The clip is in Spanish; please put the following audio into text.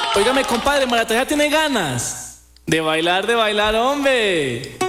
Óigame, compadre, Marata ya tiene ganas de bailar, hombre.